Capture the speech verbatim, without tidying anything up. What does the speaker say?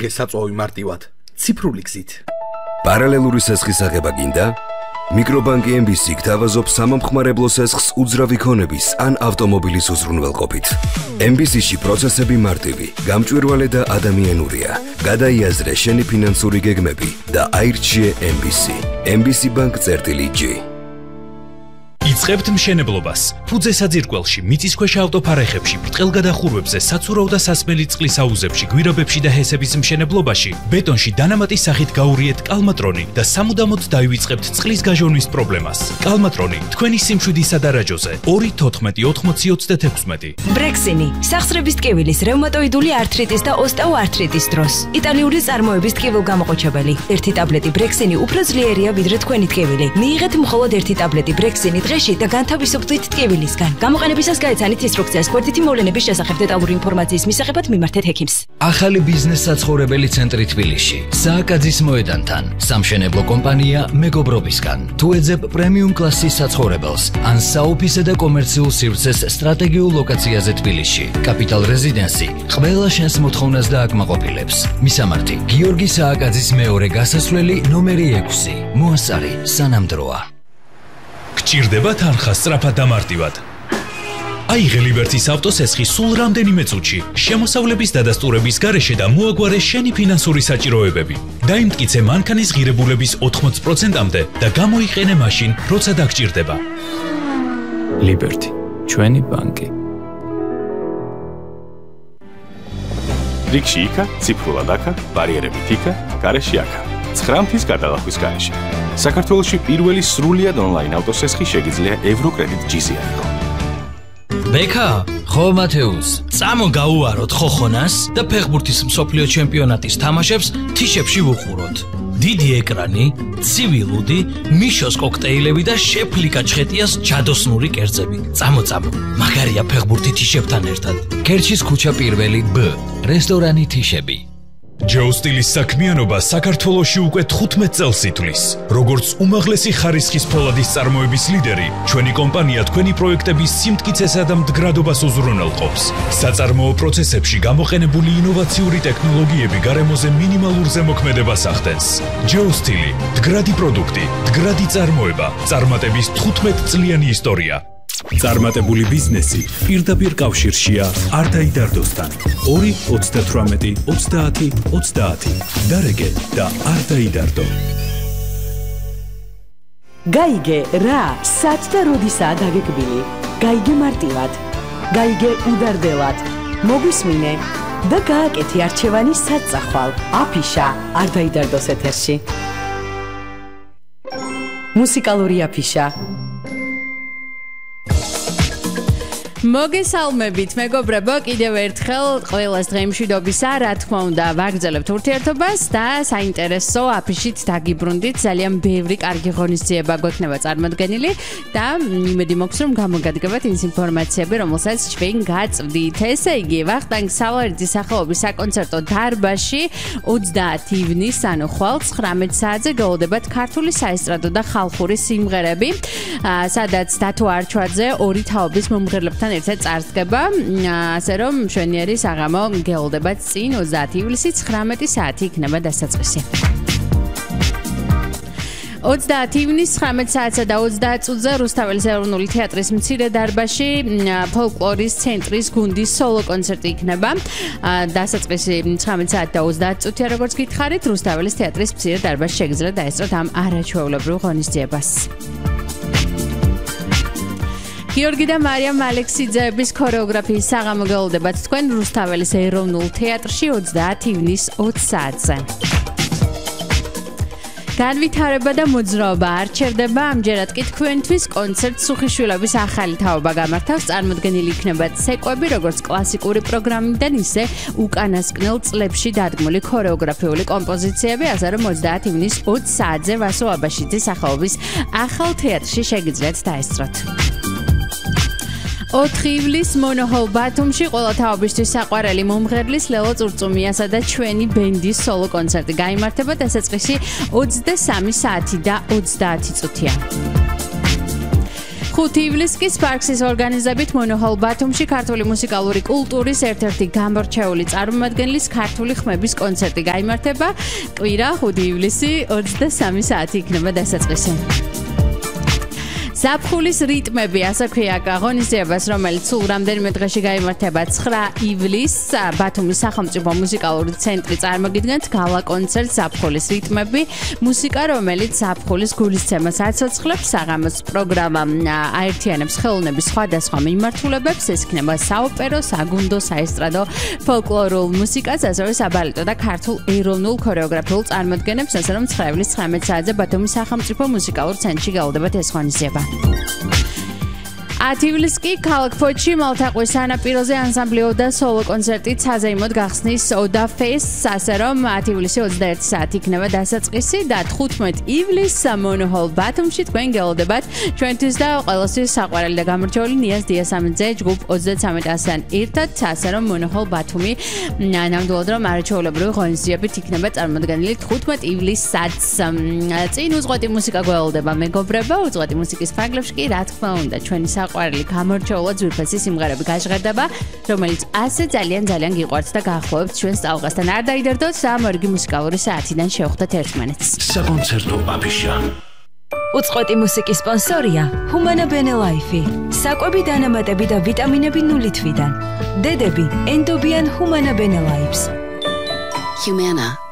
გაიგე საწვავი მარტივად, ციფრული გზით. პარალელური სესხის აღება გინდა? მიკრობანკი ემ ბი სი გთავაზობს სამომხმარებლო სესხს უძრავი ქონების ან ავტომობილის უზრუნველყოფით. ემ ბი სი-ში პროცესები მარტივი, გამჭვირვალე და ადამიანურია. გადაიაზრე შენი ფინანსური გეგმები და აირჩიე ემ ბი სი. ემ ბი სი ბანკ წერტილი ჯი. იწყებთ მშენებლობას. ფუძე საძირკველში, მიწისქვეშა ავტოფარეხებში, ბრტყელგადახურვებზე, საცურაო და სასმელი წყლის აუზებში, გვირაბებში და ჰესების მშენებლობაში, ბეტონში დანამატის სახით გაურიეთ კალმატრონი და სამუდამოდ დაივიწყებთ წყლის გაჟონვის პრობლემას. კალმატრონი თქვენი სიმშვიდის სადარაჯოზე ორი თოთხმეტი ოთხმოცი ოცდაექვსი. ბრექსინი, სახსრების ტკივილის, რევმატოიდული ართრიტის და ოსტეოართრიტის დროს. იტალიური წარმოების ტკივილგამოყოჩებელი. ერთი ტაბლეტი ბრექსინი უფრო ძლიერია ვიდრე თქვენი ტკივილი. მიიღეთ მხოლოდ ერთი ტაბლეტი ბრექსინი დღეში და განთავისუფლდით ტკივილისგან. გამოყენებისას გაეცანით ინსტრუქციას გვერდითი მოვლენების შესახებ დეტალური ინფორმაციის მისაღებად მიმართეთ ექიმს. ახალი ბიზნეს საცხოვრებელი ცენტრი თბილისში. სააკაძის მოედანთან. სამშენებლო კომპანია მეგობრობისგან. თუ ეძებ პრემიუმ კლასის საცხოვრებელს ან საოფისე და კომერციულ სივრცეს სტრატეგიულ ლოკაციაზე თბილისში. კაპიტალ რეზიდენსი ყველა შენს მოთხოვნას დააკმაყოფილებს. მისამართი: გიორგი სააკაძის მეორე გასასვლელი ნომერი ექვსი. მოასწარი სანამდროა. გჭირდება თანხა სწრაფად და მარტივად. აიღე ლიბერტის ავტოსესხი სულ რამდენიმე წუთში, შემოსავლების დადასტურების გარეშე და მოაგვარე შენი ფინანსური საჭიროებები. დაიმტკიცე მანქანის ღირებულების ოთხმოცი პროცენტამდე და გამოიყენე მაშინ, როცა დაგჭირდება. ლიბერტი, ჩვენი ბანკი. რიგში იქა, ციფრულად აქა, ბარიერებით იქა, გარეშე აქა. ცხრამთის გადალახვის გარეშე. საქართველოში პირველი სრულიად ონლაინ ავტოსესხი შეგიძლია ევროკრედიტ ჯი-ზე აიღო. ბექა, ხო მათეუს, წამო გაუაროთ ხოხონას და ფეხბურთის მსოფლიო ჩემპიონატის თამაშებს თიშებში ვუყუროთ. დიდი ეკრანი, ცივი ლუდი, მიშოს კოქტეილები და შეფლიკა ჩხეტიას ჯადოსნური კერძები. წამო წამო, მაგარია ფეხბურთი თიშებთან ერთად. ქერჩის ქუჩა პირველი ბ, რესტორანი თიშები. ჯეოსტილის საქმიანობა საქართველოში უკვე თხუთმეტ წელს ითვლის. როგორც უმაღლესი ხარისხის ფოლადის წარმოების ლიდერი, ჩვენი კომპანია თქვენი პროექტების სიმტკიცესა და მდგრადობას უზრუნველყოფს. საწარმოო პროცესებში გამოყენებული ინოვაციური ტექნოლოგიები გარემოზე მინიმალურ ზემოქმედებას ახდენს. ჯეოსტილი, მდგრადი პროდუქტი, მდგრადი წარმოება, წარმატების თხუთმეტ წლიანი ისტორია. წარმატებული ბიზნესი პირდაპირ კავშირშია არ დაიდარდოსთან. ორი ოცდათვრამეტი ოცდაათი ოცდაათი. დარეგე და არ დაიდარდო. გაიგე რა, სად და როდისაა დაგეგმილი. გაიგე მარტივად. გაიგე უდარდელად. მოგვისმინე და გააკეთე არჩევანი საწახვალ. აფიშა არ დაიდარდოს ეთერში. მუსიკალური აფიშა. მოგესალმებით, მეგობრებო, კიდევ ერთხელ ყველას დღეიმშვიდობისა, რა თქმა უნდა, ვაგრძელებთ ურთიერთობას და საინტერესო აფიშით დაგიბრუნდით. ძალიან ბევრი კარგი ღონისძიება გვექნება წარმოდგენილი და იმედი მაქვს, რომ გამოგადგებათ ის ინფორმაციები, რომელსაც ჩვენ გაწვდით. ესე იგი, ვახტანგ სალარიძის სახელობის საკონცერტო დარბაზში ოცდაათი ივნის, ანუ ხვალ ცხრამეტ საათზე გეოლდებათ ქართული საესტრადო და ხალხური სიმღერები, სადაც დათო არჩვაძე ორი თაობის მომღერლებთან ერთად წარსდგება, ასე რომ მშვენიერი საღამო გეოლდებათ წინ ოცდაათი ივლისი ცხრამეტი საათი იქნება დასაწყისი. ოცდაათი ივნის ცხრამეტ საათსა და ოცდაათ წუთზე რუსთაველის ეროვნული თეატრის მცირე დარბაზში ფოლკლორის ცენტრის გუნდის სოლო კონცერტი იქნება. დასაწყისი ცხრამეტ საათი და ოცდაათ წუთია, როგორც გითხარით, რუსთაველის თეატრის მცირე დარბაზში შეგიძლიათ დაესწროთ ამ არაჩვეულებრივ ღონისძიებას. გიორგი და მარიამ ალექსიძეების ქორეოგრაფიის საღამო გეოლდებათ თქვენ რუსთაველის ეროვნულ თეატრში ოცდაათი ივნის ოც საათზე. განვითარება და მოძრაობა არ ჩერდება, ამჯერად კი თქვენთვის კონცერტ სუხიშვილების ახალი თაობა გამართავს. წარმოდგენილი იქნება ცეკვები, როგორც კლასიკური პროგრამიდან, ისე უკანასკნელ წლებში დადგმული ქორეოგრაფიული კომპოზიციები, ასე რომ ოცდაათი ივნის ოც საათზე ვასო აბაშიძის სახელობის ახალ თეატრში შეგიძლიათ დაესწროთ. ოთხი ივლის მონოჰოლ ბათუმში ყველა თაობისთვის საყვარელი მომღერლის ლელო წურწუმიასა და ჩვენი ბენდის სოლო კონცერტი გაიმართება დასაწყისი ოცდასამი საათი და ოცდაათი წუთია. ხუთი ივლისის პარკსის ორგანიზებით მონოჰოლ ბათუმში ქართული მუსიკალური კულტურის ერთ-ერთი გამორჩეული წარმომადგენლის ქართული ხმების კონცერტი გაიმართება. კვირა ხუთი ივლისი ოცდასამი საათი იქნება დასაწყისი. ზაფხულის რიტმები, ასე ქვია ღონისძიებას, რომელიც სულ რამდენიმე დღეში გაიმართება ცხრა ივლისს, ბათუმის სახელმწიფო მუსიკალური ცენტრი წარმოგიდგენთ გალა კონცერტს ზაფხულის რიტმები, მუსიკა, რომელიც ზაფხულის გულისცემას აცოცხლებს, საღამოს პროგრამა აერთიანებს ხელოვნების სხვადასხვა მიმართულებებს, ეს იქნება საოპერო, საგუნდო, საესტრადო, ფოლკლორულ მუსიკას, ასევე საბალეტო და ქართულ ეროვნულ ქორეოგრაფიულ წარმოდგენებს, ასე რომ ცხრა ივლისს ცხრამეტ საათზე ბათუმის სახელმწიფო მუსიკალურ ცენტრში გელოდებათ ეს ღონისძიება. ათი ივლისს კი ქალაქ ფოთში მალთაყვის სანაპიროზე ანსამბლი ოდა სოლო კონცერტით საზეიმოდ გახსნის ოდა ფესტს, ასე რომ ათი ივლისი ოცდაერთი საათი იქნება დასაწყისი და თხუთმეტ ივლისს მონოჰოლ ბათუმში თქვენ გელოდებათ ჩვენთვის და ყველასთვის საყვარელი და გამორჩეული ნიაზ დიასამიძე ჯგუფ ოცდაცამეტ ასთან ერთად, ასე რომ მონოჰოლ ბათუმი ნამდვილად რომ არაჩვეულებრივი ღონისძიებით იქნება წარმოდგენილი თხუთმეტ ივლისსაც. წინ უწყვეტი მუსიკა გველოდება მეგობრებო, უწყვეტი მუსიკის ფარგლებში კი რა თქმა უნდა ჩვენი ყვარელი გამორჩეულად ძვირფასი სიმღერები გაჟღერდება, რომელიც ასე ძალიან ძალიან გიყვართ და გაახლოვებთ ჩვენს წავყასთან. არ დაიდერდოთ, სამორგი მუსიკალური საათიდან შევხვდეთ ერთმანეთს. საკონცერტო აფიშა. უწყვეტი მუსიკის სპონსორია ჰუმანა ბენე ლაიფი. საკვები, დანამატები და ვიტამინები ნული თვიდან. დედები ენდობიან ჰუმანა ბენე ლაიფს. Humana